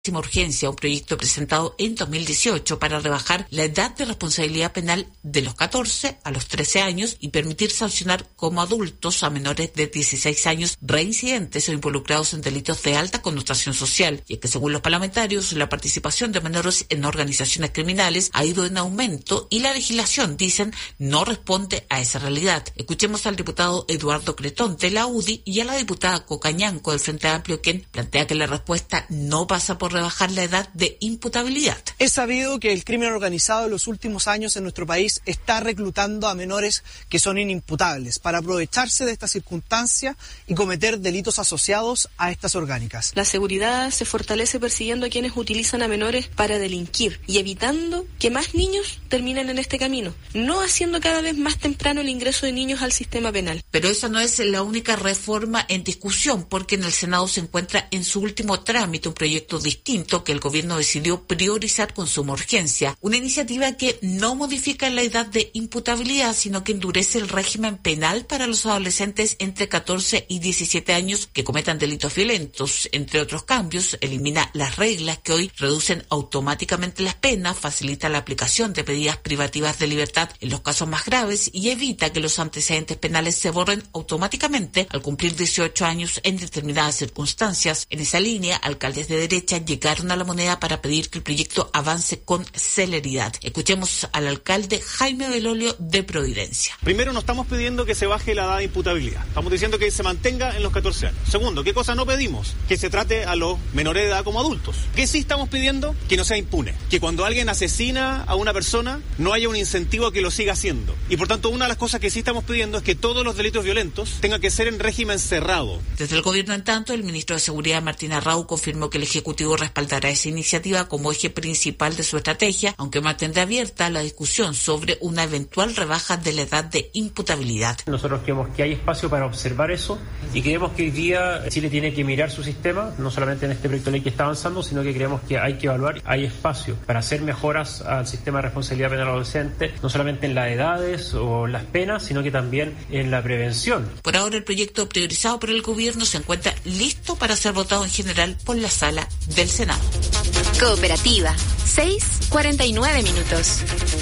urgencia un proyecto presentado en 2018 para rebajar la edad de responsabilidad penal de los 14 a los 13 años y permitir sancionar como adultos a menores de 16 años reincidentes o involucrados en delitos de alta connotación social. Y es que según los parlamentarios, la participación de menores en organizaciones criminales ha ido en aumento y la legislación, dicen, no responde a esa realidad. Escuchemos al diputado Eduardo Cretón de la UDI y a la diputada Cocañanco del Frente Amplio, quien plantea que la respuesta no pasa por rebajar la edad de imputabilidad. Es sabido que el crimen organizado en los últimos años en nuestro país está reclutando a menores que son inimputables para aprovecharse de esta circunstancia y cometer delitos asociados a estas orgánicas. La seguridad se fortalece persiguiendo a quienes utilizan a menores para delinquir y evitando que más niños terminen en este camino, no haciendo cada vez más temprano el ingreso de niños al sistema penal. Pero esa no es la única reforma en discusión, porque en el Senado se encuentra en su último trámite un proyecto distinto que el gobierno decidió priorizar con suma urgencia. Una iniciativa que no modifica la edad de imputabilidad, sino que endurece el régimen penal para los adolescentes entre 14 y 17 años que cometan delitos violentos. Entre otros cambios, elimina las reglas que hoy reducen automáticamente las penas, facilita la aplicación de medidas privativas de libertad en los casos más graves y evita que los antecedentes penales se borren automáticamente al cumplir 18 años en determinadas circunstancias. En esa línea, alcaldes de derecha llegaron a La Moneda para pedir que el proyecto avance con celeridad. Escuchemos al alcalde Jaime Belolio de Providencia. Primero, no estamos pidiendo que se baje la edad de imputabilidad. Estamos diciendo que se mantenga en los 14 años. Segundo, ¿qué cosa no pedimos? Que se trate a los menores de edad como adultos. ¿Qué sí estamos pidiendo? Que no sea impune. Que cuando alguien asesina a una persona no haya un incentivo a que lo siga haciendo. Y por tanto, una de las cosas que sí estamos pidiendo es que todos los delitos violentos tengan que ser en régimen cerrado. Desde el gobierno, en tanto, el ministro de Seguridad, Martín Arrau, confirmó que el Ejecutivo respaldará esa iniciativa como eje principal de su estrategia, aunque mantendrá abierta la discusión sobre una eventual rebaja de la edad de imputabilidad. Nosotros creemos que hay espacio para observar eso y creemos que hoy día Chile tiene que mirar su sistema, no solamente en este proyecto de ley que está avanzando, sino que creemos que hay que evaluar, hay espacio para hacer mejoras al sistema de responsabilidad penal adolescente, no solamente en las edades o las penas, sino que también en la prevención. Por ahora, el proyecto priorizado por el gobierno se encuentra listo para ser votado en general por la sala del Senado. Cooperativa, 6:49 minutos.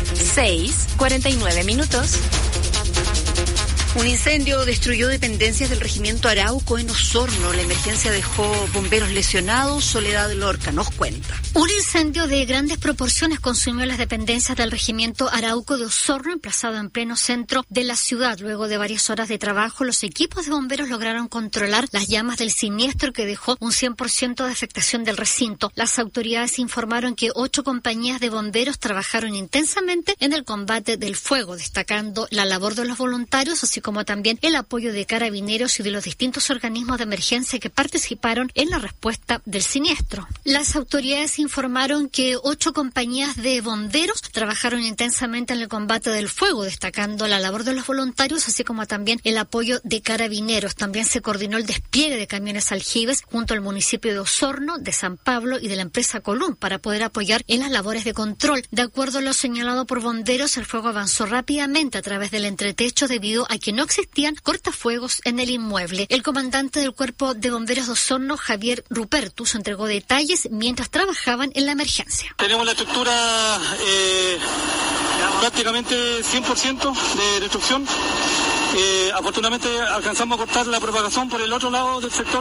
6:49 minutos. Un incendio destruyó dependencias del regimiento Arauco en Osorno. La emergencia dejó bomberos lesionados. Soledad Lorca nos cuenta. Un incendio de grandes proporciones consumió las dependencias del regimiento Arauco de Osorno, emplazado en pleno centro de la ciudad. Luego de varias horas de trabajo, los equipos de bomberos lograron controlar las llamas del siniestro que dejó un 100% de afectación del recinto. Las autoridades informaron que 8 compañías de bomberos trabajaron intensamente en el combate del fuego, destacando la labor de los voluntarios, así como también el apoyo de carabineros y de los distintos organismos de emergencia que participaron en la respuesta del siniestro. Las autoridades informaron que 8 compañías de bomberos trabajaron intensamente en el combate del fuego, destacando la labor de los voluntarios, así como también el apoyo de carabineros. También se coordinó el despliegue de camiones aljibes junto al municipio de Osorno, de San Pablo y de la empresa Colum para poder apoyar en las labores de control. De acuerdo a lo señalado por bomberos, el fuego avanzó rápidamente a través del entretecho debido a que no existían cortafuegos en el inmueble. El comandante del Cuerpo de Bomberos de Osorno, Javier Rupertus, entregó detalles mientras trabajaban en la emergencia. Tenemos la estructura prácticamente 100% de destrucción. Afortunadamente alcanzamos a cortar la propagación por el otro lado del sector.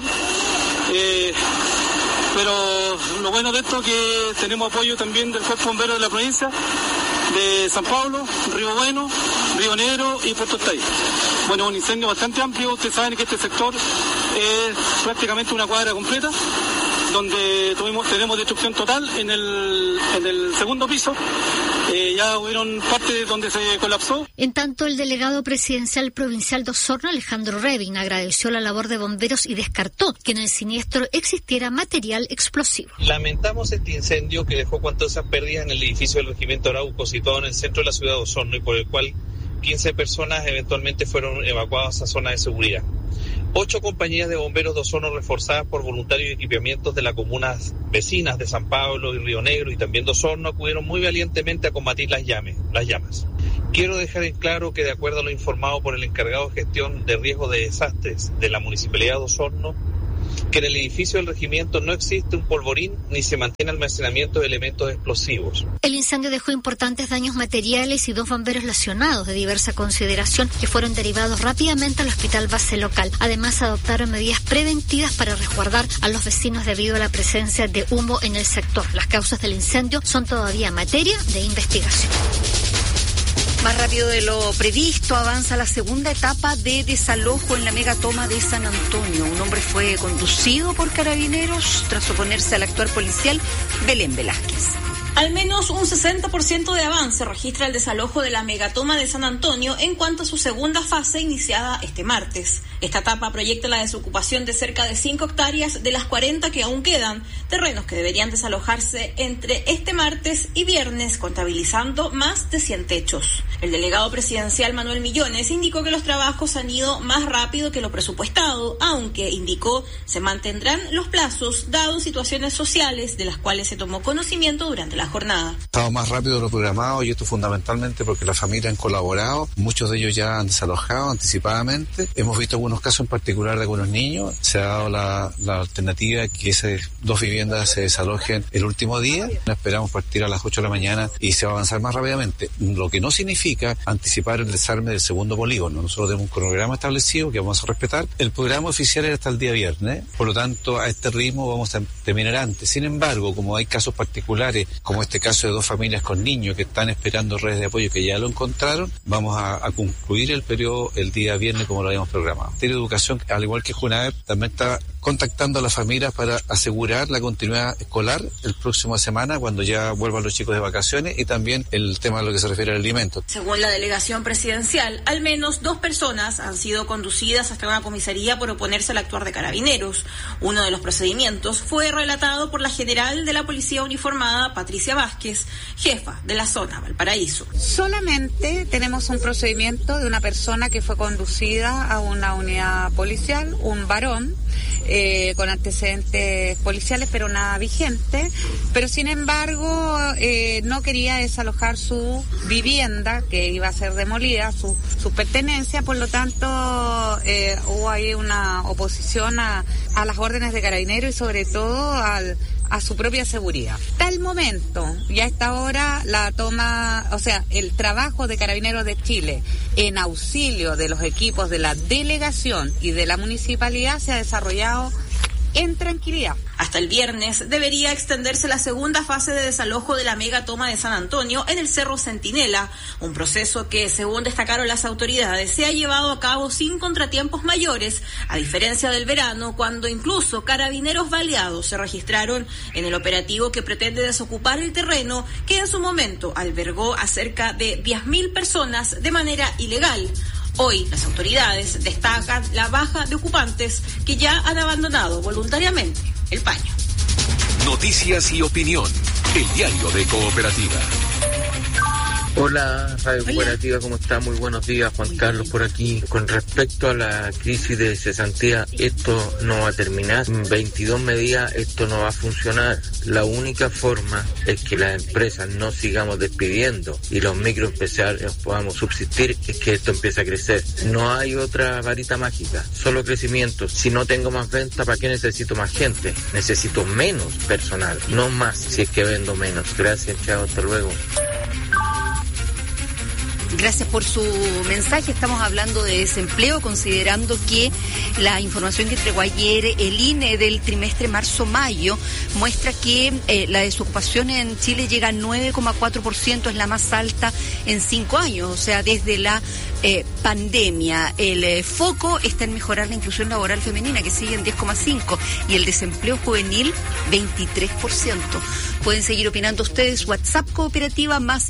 Pero lo bueno de esto es que tenemos apoyo también del Cuerpo Bombero de la provincia, de San Pablo, Río Bueno, Río Negro y Puerto Estay. Bueno, un incendio bastante amplio. Ustedes saben que este sector es prácticamente una cuadra completa, donde tenemos destrucción total en el segundo piso. Ya hubieron partes donde se colapsó. En tanto, el delegado presidencial provincial de Osorno, Alejandro Revin, agradeció la labor de bomberos y descartó que en el siniestro existiera material explosivo. Lamentamos este incendio que dejó cuantiosas pérdidas en el edificio del regimiento Arauco, situado en el centro de la ciudad de Osorno, y por el cual 15 personas eventualmente fueron evacuadas a zonas de seguridad. 8 compañías de bomberos de Osorno, reforzadas por voluntarios y equipamientos de las comunas vecinas de San Pablo y Río Negro y también de Osorno, acudieron muy valientemente a combatir las llamas. Quiero dejar en claro que, de acuerdo a lo informado por el encargado de gestión de riesgo de desastres de la Municipalidad de Osorno, que en el edificio del regimiento no existe un polvorín ni se mantiene almacenamiento de elementos explosivos. El incendio dejó importantes daños materiales y 2 bomberos lesionados de diversa consideración que fueron derivados rápidamente al hospital base local. Además, adoptaron medidas preventivas para resguardar a los vecinos debido a la presencia de humo en el sector. Las causas del incendio son todavía materia de investigación. Más rápido de lo previsto, avanza la segunda etapa de desalojo en la megatoma de San Antonio. Un hombre fue conducido por carabineros tras oponerse al actuar policial Belén Velázquez. Al menos un 60% de avance registra el desalojo de la megatoma de San Antonio en cuanto a su segunda fase iniciada este martes. Esta etapa proyecta la desocupación de cerca de 5 hectáreas de las 40 que aún quedan, terrenos que deberían desalojarse entre este martes y viernes, contabilizando más de 100 techos. El delegado presidencial Manuel Millones indicó que los trabajos han ido más rápido que lo presupuestado, aunque indicó se mantendrán los plazos dados situaciones sociales de las cuales se tomó conocimiento durante la jornada. Estado más rápido de lo programado y esto fundamentalmente porque las familias han colaborado, muchos de ellos ya han desalojado anticipadamente. Hemos visto algunos casos en particular de algunos niños, se ha dado la alternativa de que esas 2 viviendas se desalojen el último día. Esperamos partir a las 8 de la mañana y se va a avanzar más rápidamente, lo que no significa anticipar el desarme del segundo polígono. Nosotros tenemos un cronograma establecido que vamos a respetar. El programa oficial era hasta el día viernes, por lo tanto a este ritmo vamos a terminar antes. Sin embargo, como hay casos particulares, como este caso de 2 familias con niños que están esperando redes de apoyo que ya lo encontraron, vamos a concluir el periodo el día viernes como lo habíamos programado. El Ministerio de Educación, al igual que Junaep, también está contactando a las familias para asegurar la continuidad escolar el próximo semana cuando ya vuelvan los chicos de vacaciones y también el tema a lo que se refiere al alimento. Según la delegación presidencial, al menos 2 personas han sido conducidas hasta una comisaría por oponerse al actuar de carabineros. Uno de los procedimientos fue relatado por la general de la Policía Uniformada, Patricia Vázquez, jefa de la zona Valparaíso. Solamente tenemos un procedimiento de una persona que fue conducida a una unidad policial, un varón, con antecedentes policiales, pero nada vigente, pero sin embargo no quería desalojar su vivienda, que iba a ser demolida, su pertenencia, por lo tanto hubo ahí una oposición a las órdenes de Carabineros y sobre todo a su propia seguridad. Hasta el momento, ya a esta hora, el trabajo de Carabineros de Chile en auxilio de los equipos de la delegación y de la municipalidad se ha desarrollado en tranquilidad. Hasta el viernes debería extenderse la segunda fase de desalojo de la megatoma de San Antonio en el Cerro Centinela, un proceso que, según destacaron las autoridades, se ha llevado a cabo sin contratiempos mayores, a diferencia del verano, cuando incluso carabineros baleados se registraron en el operativo que pretende desocupar el terreno que en su momento albergó a cerca de 10.000 personas de manera ilegal. Hoy las autoridades destacan la baja de ocupantes que ya han abandonado voluntariamente el paño. Noticias y opinión, el diario de Cooperativa. Hola, Radio Cooperativa, ¿cómo está? Muy buenos días, Juan Carlos por aquí. Con respecto a la crisis de cesantía, esto no va a terminar. En 22 medidas esto no va a funcionar. La única forma es que las empresas no sigamos despidiendo y los microempresarios podamos subsistir, es que esto empiece a crecer. No hay otra varita mágica, solo crecimiento. Si no tengo más venta, ¿para qué necesito más gente? Necesito menos personal, no más si es que vendo menos. Gracias, chao, hasta luego. Gracias por su mensaje. Estamos hablando de desempleo, considerando que la información que entregó ayer el INE del trimestre marzo-mayo muestra que la desocupación en Chile llega al 9,4%, es la más alta en 5 años, o sea, desde la pandemia. El foco está en mejorar la inclusión laboral femenina, que sigue en 10,5%, y el desempleo juvenil, 23%. Pueden seguir opinando ustedes. WhatsApp Cooperativa más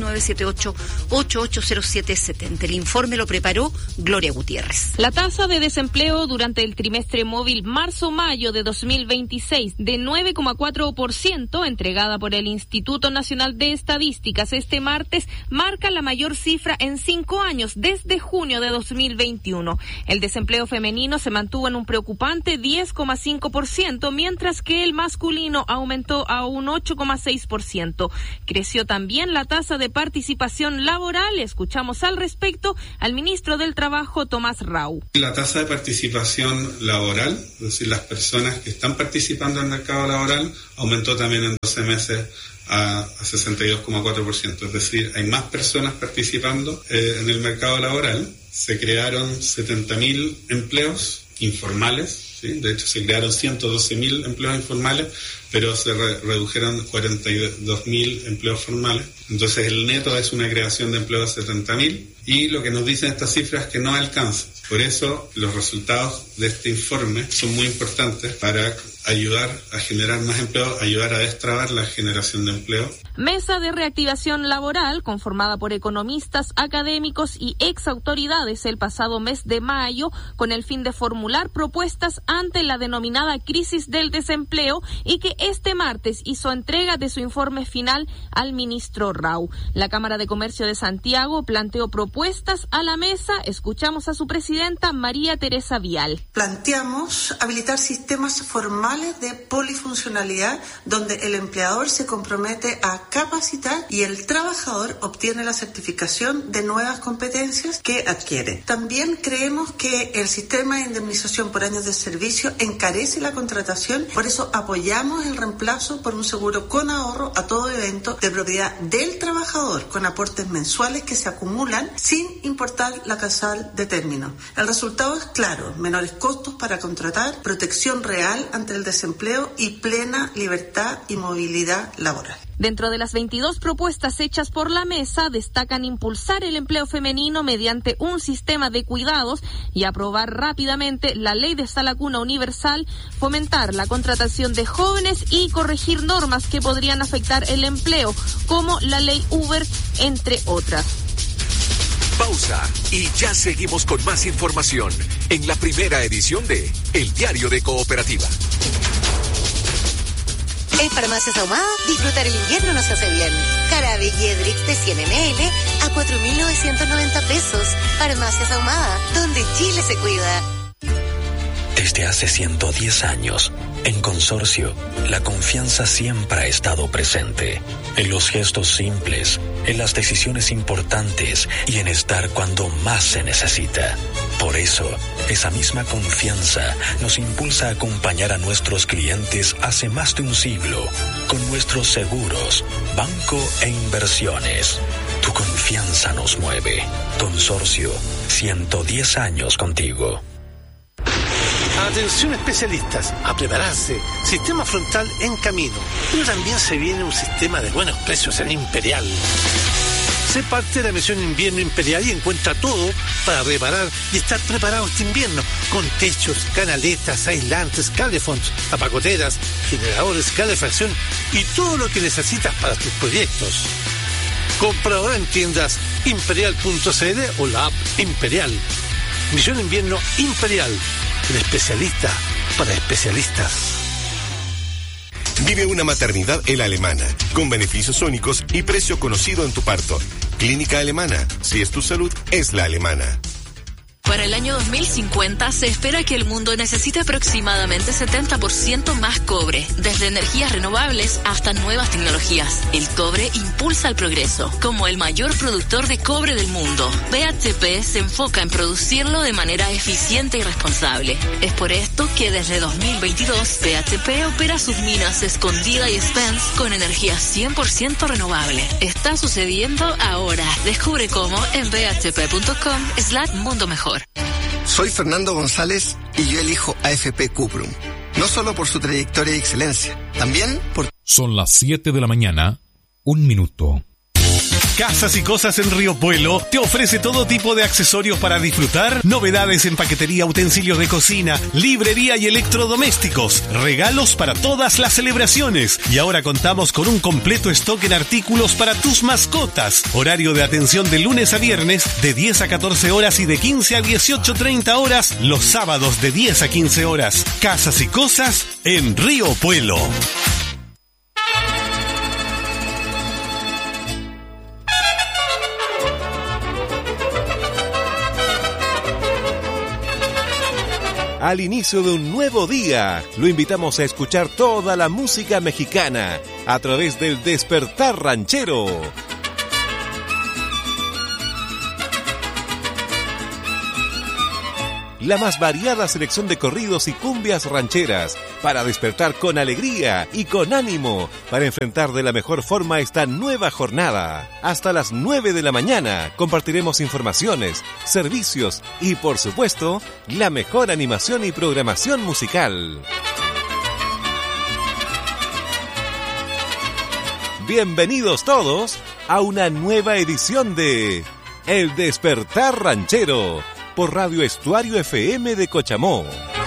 56978880770. El informe lo preparó Gloria Gutiérrez. La tasa de desempleo durante el trimestre móvil marzo-mayo de 2026 de 9,4%, entregada por el Instituto Nacional de Estadísticas este martes, marca la mayor cifra en 5 años empleos desde junio de 2021. El desempleo femenino se mantuvo en un preocupante 10,5%, mientras que el masculino aumentó a un 8,6%. Creció también la tasa de participación laboral. Escuchamos al respecto al ministro del Trabajo, Tomás Rau. La tasa de participación laboral, es decir, las personas que están participando en el mercado laboral, aumentó también en 12 meses a 62,4%. Es decir, hay más personas participando en el mercado laboral. Se crearon 70.000 empleos informales, ¿sí? De hecho, se crearon 112.000 empleos informales, pero se redujeron 42.000 empleos formales. Entonces, el neto es una creación de empleos de 70.000, y lo que nos dicen estas cifras es que no alcanza. Por eso, los resultados de este informe son muy importantes para ayudar a generar más empleo, ayudar a destrabar la generación de empleo. Mesa de reactivación laboral conformada por economistas, académicos y exautoridades el pasado mes de mayo, con el fin de formular propuestas ante la denominada crisis del desempleo, y que este martes hizo entrega de su informe final al ministro Rau. La Cámara de Comercio de Santiago planteó propuestas a la mesa. Escuchamos a su presidenta, María Teresa Vial. Planteamos habilitar sistemas formales de polifuncionalidad, donde el empleador se compromete a capacitar y el trabajador obtiene la certificación de nuevas competencias que adquiere. También creemos que el sistema de indemnización por años de servicio encarece la contratación, por eso apoyamos el reemplazo por un seguro con ahorro a todo evento de propiedad del trabajador, con aportes mensuales que se acumulan sin importar la causal de término. El resultado es claro: menores costos para contratar, protección real ante el desempleo y plena libertad y movilidad laboral. Dentro de las 22 propuestas hechas por la mesa, destacan impulsar el empleo femenino mediante un sistema de cuidados y aprobar rápidamente la ley de sala cuna universal, fomentar la contratación de jóvenes y corregir normas que podrían afectar el empleo, como la ley Uber, entre otras. Pausa y ya seguimos con más información en la primera edición de El Diario de Cooperativa. En Farmacias Ahumada, disfrutar el invierno nos hace bien. Jarabe Jedrix de 100 ml a 4.990 pesos. Farmacias Ahumada, donde Chile se cuida. Desde hace 110 años, en Consorcio, la confianza siempre ha estado presente. En los gestos simples, en las decisiones importantes y en estar cuando más se necesita. Por eso, esa misma confianza nos impulsa a acompañar a nuestros clientes hace más de un siglo con nuestros seguros, banco e inversiones. Tu confianza nos mueve. Consorcio, 110 años contigo. Atención especialistas, a prepararse. Sistema frontal en camino. Pero también se viene un sistema de buenos precios en Imperial. Sé parte de la misión Invierno Imperial y encuentra todo para reparar y estar preparado este invierno. Con techos, canaletas, aislantes, calefonds, tapacoteras, generadores, calefacción y todo lo que necesitas para tus proyectos. Compra ahora en tiendas imperial.cl o la app Imperial. Misión Invierno Imperial. El especialista para especialistas. Vive una maternidad en la Alemana, con beneficios únicos y precio conocido en tu parto. Clínica Alemana, si es tu salud, es la alemana. Para el año 2050 se espera que el mundo necesite aproximadamente 70% más cobre, desde energías renovables hasta nuevas tecnologías. El cobre impulsa el progreso. Como el mayor productor de cobre del mundo, BHP se enfoca en producirlo de manera eficiente y responsable. Es por esto que desde 2022 BHP opera sus minas Escondida y Spence con energía 100% renovable. Está sucediendo ahora. Descubre cómo en bhp.com/mundo mejor. Soy Fernando González y yo elijo AFP Cuprum. No solo por su trayectoria y excelencia, también por... Son las 7 de la mañana, 1 minuto. Casas y Cosas en Río Puelo te ofrece todo tipo de accesorios para disfrutar, novedades en paquetería, utensilios de cocina, librería y electrodomésticos, regalos para todas las celebraciones. Y ahora contamos con un completo stock en artículos para tus mascotas. Horario de atención de lunes a viernes de 10 a 14 horas y de 15 a 18:30 horas los sábados de 10 a 15 horas. Casas y Cosas en Río Puelo. al inicio de un nuevo día, lo invitamos a escuchar toda la música mexicana a través del Despertar Ranchero. La más variada selección de corridos y cumbias rancheras para despertar con alegría y con ánimo para enfrentar de la mejor forma esta nueva jornada. Hasta las 9 de la mañana compartiremos informaciones, servicios y, por supuesto, la mejor animación y programación musical. Bienvenidos todos a una nueva edición de El Despertar Ranchero por Radio Estuario FM de Cochamó.